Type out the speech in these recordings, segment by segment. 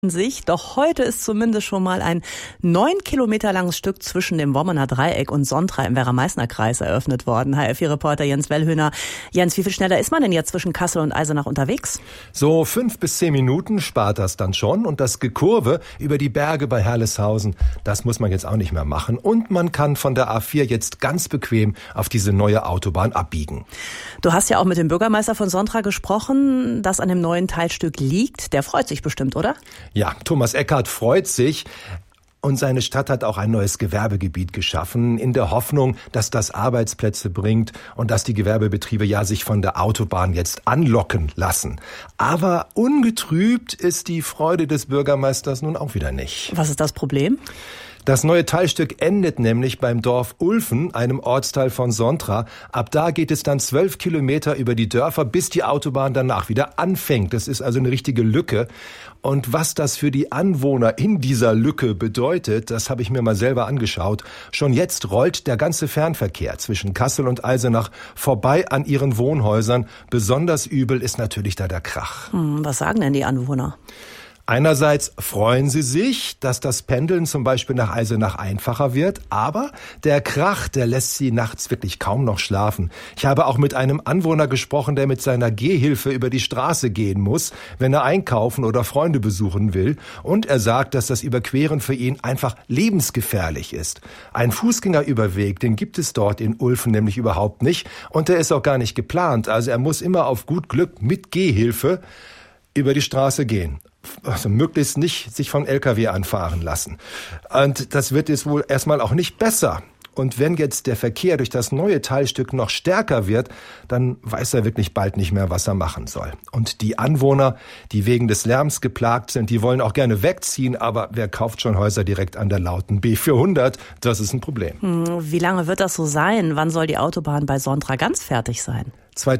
sich. Doch heute ist zumindest schon mal ein 9 Kilometer langes Stück zwischen dem Wommener Dreieck und Sontra im Werra-Meißner-Kreis eröffnet worden. HR4-Reporter Jens Wellhöhner. Jens, wie viel schneller ist man denn jetzt zwischen Kassel und Eisenach unterwegs? So 5 bis 10 Minuten spart das dann schon. Und das Gekurve über die Berge bei Herleshausen, das muss man jetzt auch nicht mehr machen. Und man kann von der A4 jetzt ganz bequem auf diese neue Autobahn abbiegen. Du hast ja auch mit dem Bürgermeister von Sontra gesprochen, das an dem neuen Teilstück liegt. Der freut sich bestimmt, oder? Ja, Thomas Eckhardt freut sich. Und seine Stadt hat auch ein neues Gewerbegebiet geschaffen, in der Hoffnung, dass das Arbeitsplätze bringt und dass die Gewerbebetriebe ja sich von der Autobahn jetzt anlocken lassen. Aber ungetrübt ist die Freude des Bürgermeisters nun auch wieder nicht. Was ist das Problem? Das neue Teilstück endet nämlich beim Dorf Ulfen, einem Ortsteil von Sontra. Ab da geht es dann 12 Kilometer über die Dörfer, bis die Autobahn danach wieder anfängt. Das ist also eine richtige Lücke. Und was das für die Anwohner in dieser Lücke bedeutet, das habe ich mir mal selber angeschaut. Schon jetzt rollt der ganze Fernverkehr zwischen Kassel und Eisenach vorbei an ihren Wohnhäusern. Besonders übel ist natürlich da der Krach. Was sagen denn die Anwohner? Einerseits freuen sie sich, dass das Pendeln zum Beispiel nach Eisenach einfacher wird, aber der Krach, der lässt sie nachts wirklich kaum noch schlafen. Ich habe auch mit einem Anwohner gesprochen, der mit seiner Gehhilfe über die Straße gehen muss, wenn er einkaufen oder Freunde besuchen will. Und er sagt, dass das Überqueren für ihn einfach lebensgefährlich ist. Ein Fußgängerüberweg, den gibt es dort in Ulfen nämlich überhaupt nicht. Und der ist auch gar nicht geplant. Also er muss immer auf gut Glück mit Gehhilfe über die Straße gehen. Also möglichst nicht sich vom LKW anfahren lassen. Und das wird jetzt wohl erstmal auch nicht besser. Und wenn jetzt der Verkehr durch das neue Teilstück noch stärker wird, dann weiß er wirklich bald nicht mehr, was er machen soll. Und die Anwohner, die wegen des Lärms geplagt sind, die wollen auch gerne wegziehen, aber wer kauft schon Häuser direkt an der lauten B400? Das ist ein Problem. Wie lange wird das so sein? Wann soll die Autobahn bei Sontra ganz fertig sein?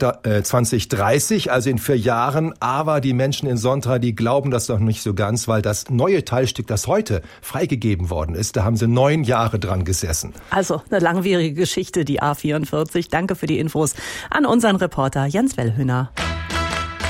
2030, also in 4 Jahren. Aber die Menschen in Sontra, die glauben das noch nicht so ganz, weil das neue Teilstück, das heute freigegeben worden ist, da haben sie 9 Jahre dran gesessen. Also eine langwierige Geschichte, die A44. Danke für die Infos an unseren Reporter Jens Wellhöhner.